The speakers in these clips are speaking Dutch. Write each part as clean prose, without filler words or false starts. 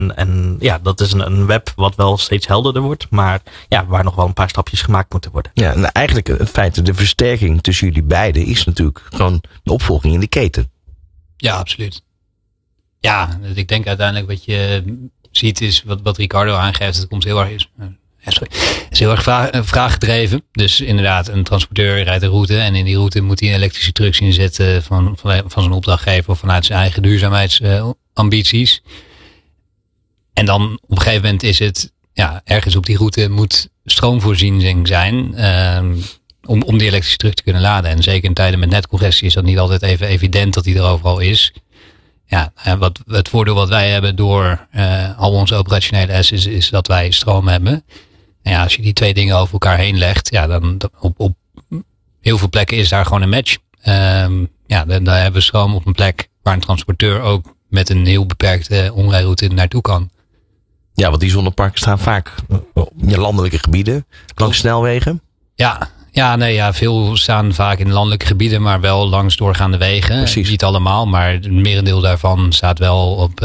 En ja, dat is een web wat wel steeds helderder wordt, maar ja, waar nog wel een paar stapjes gemaakt moeten worden. Ja, en eigenlijk het feit, de versterking tussen jullie beiden is natuurlijk gewoon de opvolging in de keten. Ja, absoluut. Ja, ik denk uiteindelijk wat je ziet is wat Ricardo aangeeft. Het komt heel erg vraaggedreven. Dus inderdaad, een transporteur rijdt een route en in die route moet hij een elektrische trucks inzetten van zijn opdrachtgever of vanuit zijn eigen duurzaamheidsambities. En dan op een gegeven moment is het, ja, ergens op die route moet stroomvoorziening zijn om die elektrische truck te kunnen laden. En zeker in tijden met netcongestie is dat niet altijd even evident dat die er overal is. Ja, het voordeel wat wij hebben door al onze operationele assets is dat wij stroom hebben. En ja, als je die twee dingen over elkaar heen legt, ja, dan op heel veel plekken is daar gewoon een match. Ja, dan hebben we stroom op een plek waar een transporteur ook met een heel beperkte omrijroute naartoe kan. Ja, want die zonneparken staan vaak in landelijke gebieden, langs snelwegen. Ja, veel staan vaak in landelijke gebieden, maar wel langs doorgaande wegen. Precies. Niet allemaal, maar het merendeel daarvan staat wel op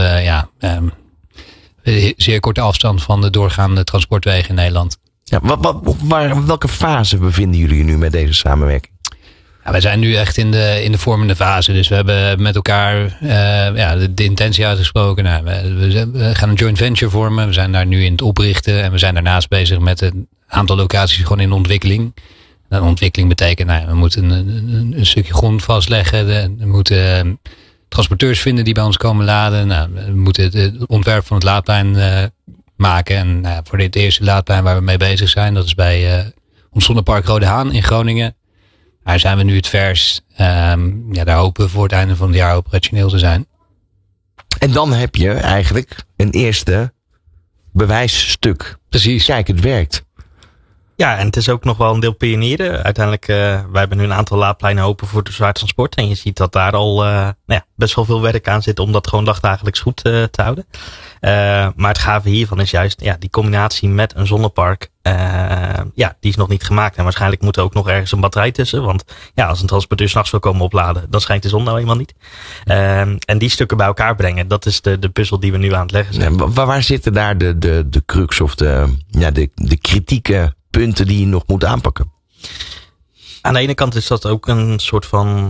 zeer korte afstand van de doorgaande transportwegen in Nederland. Ja, welke fase bevinden jullie nu met deze samenwerking? Ja, wij zijn nu echt in de vormende fase. Dus we hebben met elkaar de intentie uitgesproken. Nou, we gaan een joint venture vormen. We zijn daar nu in het oprichten. En we zijn daarnaast bezig met een aantal locaties gewoon in de ontwikkeling. En ontwikkeling betekent, we moeten een stukje grond vastleggen. We moeten transporteurs vinden die bij ons komen laden. Nou, we moeten het ontwerp van het laadplein maken. En voor dit eerste laadplein waar we mee bezig zijn, dat is bij ons zonnepark Rode Haan in Groningen. Daar zijn we nu het vers. Daar hopen we voor het einde van het jaar operationeel te zijn. En dan heb je eigenlijk een eerste bewijsstuk. Precies. Kijk, het werkt. Ja, en het is ook nog wel een deel pionieren. Uiteindelijk, wij hebben nu een aantal laadpleinen open voor de zwaar transport. En je ziet dat daar al best wel veel werk aan zit om dat gewoon dagdagelijks goed te houden. Maar het gave hiervan is juist die combinatie met een zonnepark. Die is nog niet gemaakt. En waarschijnlijk moet er ook nog ergens een batterij tussen. Want ja, als een transporteur 's nachts wil komen opladen, dan schijnt de zon nou eenmaal niet. En die stukken bij elkaar brengen, dat is de puzzel die we nu aan het leggen zijn. Ja, waar zitten daar de crux of de kritieke punten die je nog moet aanpakken? Aan de ene kant is dat ook een soort van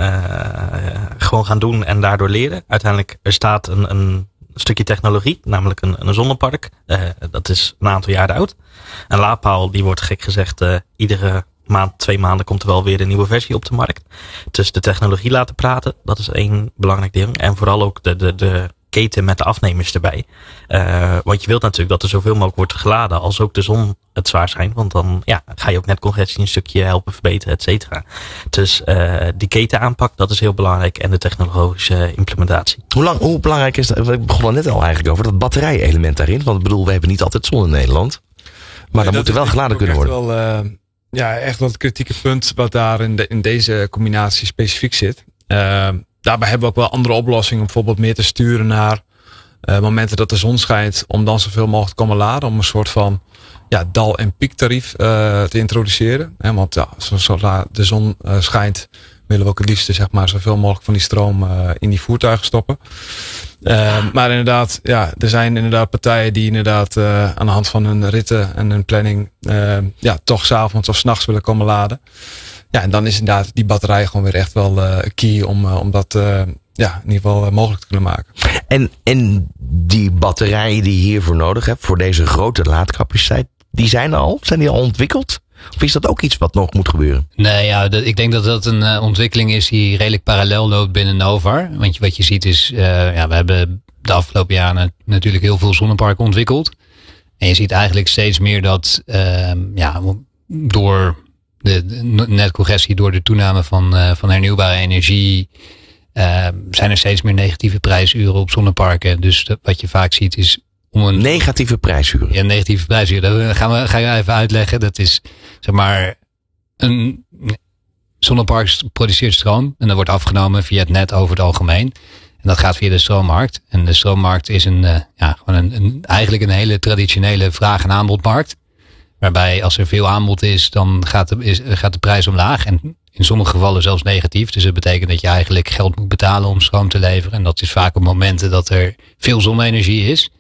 gewoon gaan doen en daardoor leren. Uiteindelijk, er staat een stukje technologie, namelijk een zonnepark. Dat is een aantal jaren oud. Een laadpaal, die wordt gek gezegd iedere maand, 2 maanden komt er wel weer een nieuwe versie op de markt. Dus de technologie laten praten, dat is één belangrijk ding. En vooral ook de keten met de afnemers erbij. Want je wilt natuurlijk dat er zoveel mogelijk wordt geladen als ook de zon het zwaar schijnt. Want dan ga je ook net congestie een stukje helpen verbeteren, et cetera. Dus die ketenaanpak, dat is heel belangrijk. En de technologische implementatie. Hoe belangrijk is dat? We begonnen net al eigenlijk over dat batterijelement daarin. Want ik bedoel, we hebben niet altijd zon in Nederland. Maar dan moet er wel geladen kunnen worden. Echt wel het kritieke punt wat daar in deze combinatie specifiek zit. Daarbij hebben we ook wel andere oplossingen. Om bijvoorbeeld meer te sturen naar momenten dat de zon schijnt. Om dan zoveel mogelijk te komen laden. Om een soort van dal- en piektarief te introduceren. Want zodra de zon schijnt, willen we ook het liefst zoveel mogelijk van die stroom in die voertuigen stoppen. Maar inderdaad, er zijn inderdaad partijen die inderdaad aan de hand van hun ritten en hun planning toch 's avonds of 's nachts willen komen laden. Ja, en dan is inderdaad die batterij gewoon weer echt wel key om dat in ieder geval mogelijk te kunnen maken. En die batterijen die je hiervoor nodig hebt, voor deze grote laadcapaciteit, die zijn al ontwikkeld? Of is dat ook iets wat nog moet gebeuren? Nee, ik denk dat dat een ontwikkeling is die redelijk parallel loopt binnen Novar. Want wat je ziet is, we hebben de afgelopen jaren natuurlijk heel veel zonneparken ontwikkeld. En je ziet eigenlijk steeds meer dat door de netcongestie, door de toename van hernieuwbare energie, zijn er steeds meer negatieve prijsuren op zonneparken. Dus wat je vaak ziet is om een negatieve prijsuren. Ja, negatieve prijsuren. Dat ga je even uitleggen. Dat is een zonnepark produceert stroom en dat wordt afgenomen via het net over het algemeen. En dat gaat via de stroommarkt. En de stroommarkt is eigenlijk een hele traditionele vraag- en aanbodmarkt. Waarbij als er veel aanbod is, dan gaat de prijs omlaag. En in sommige gevallen zelfs negatief. Dus dat betekent dat je eigenlijk geld moet betalen om stroom te leveren. En dat is vaak op momenten dat er veel zonne-energie is.